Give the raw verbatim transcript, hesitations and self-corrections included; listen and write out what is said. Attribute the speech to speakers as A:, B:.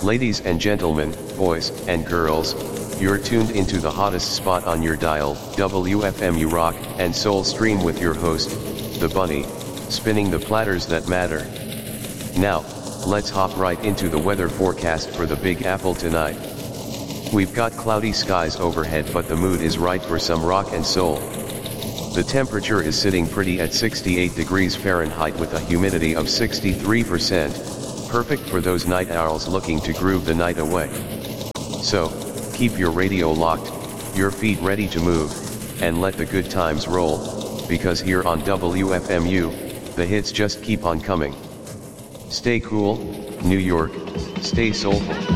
A: Ladies and gentlemen, boys and girls, you're tuned into the hottest spot on your dial, W F M U Rock and Soul Stream with your host, The Bunny, spinning the platters that matter. Now, let's hop right into the weather forecast for the Big Apple tonight. We've got cloudy skies overhead, but the mood is right for some rock and soul. The temperature is sitting pretty at sixty-eight degrees Fahrenheit with a humidity of sixty-three percent, perfect for those night owls looking to groove the night away. So, keep your radio locked, your feet ready to move, and let the good times roll, because here on W F M U, the hits just keep on coming. Stay cool, New York, stay soulful.